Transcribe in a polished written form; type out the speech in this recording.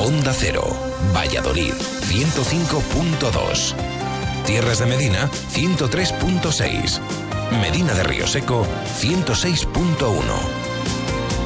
Onda Cero, Valladolid, 105.2. Tierras de Medina, 103.6. Medina de Río Seco, 106.1.